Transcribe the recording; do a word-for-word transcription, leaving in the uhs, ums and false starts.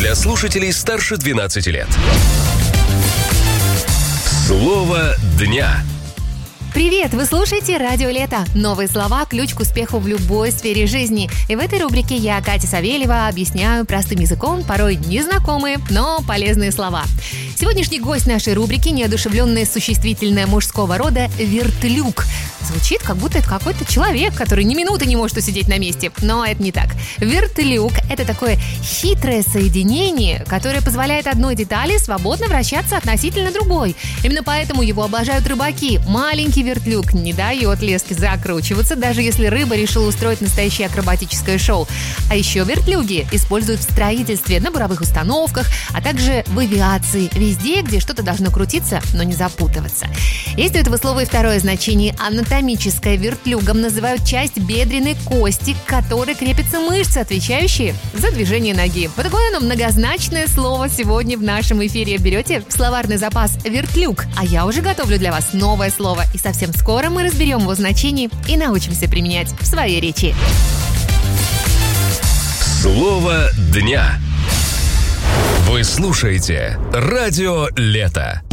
для слушателей старше двенадцати лет. Слово дня. Привет! Вы слушаете «Радио Лето». Новые слова – ключ к успеху в любой сфере жизни. И в этой рубрике я, Катя Савельева, объясняю простым языком порой незнакомые, но полезные слова. Сегодняшний гость нашей рубрики – неодушевленное существительное мужского рода «вертлюг». Звучит, как будто это какой-то человек, который ни минуты не может усидеть на месте. Но это не так. Вертлюг – это такое хитрое соединение, которое позволяет одной детали свободно вращаться относительно другой. Именно поэтому его обожают рыбаки. Маленький вертлюг не дает леске закручиваться, даже если рыба решила устроить настоящее акробатическое шоу. А еще вертлюги используют в строительстве, на буровых установках, а также в авиации. Везде, где что-то должно крутиться, но не запутываться. Есть у этого слова и второе значение – анатомическое. Вертлюгом называют часть бедренной кости, к которой крепятся мышцы, отвечающие за движение ноги. Вот такое оно многозначное слово сегодня в нашем эфире. Берете в словарный запас «вертлюг», а я уже готовлю для вас новое слово. И совсем скоро мы разберем его значение и научимся применять в своей речи. Слово дня. Вы слушаете «Радио Лето».